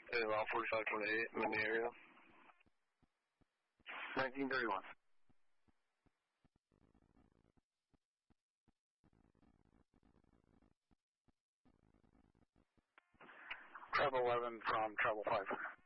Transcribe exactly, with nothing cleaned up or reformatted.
Hey, Law forty-five twenty-eight, I'm in the area. nineteen thirty-one. Travel eleven from Travel five.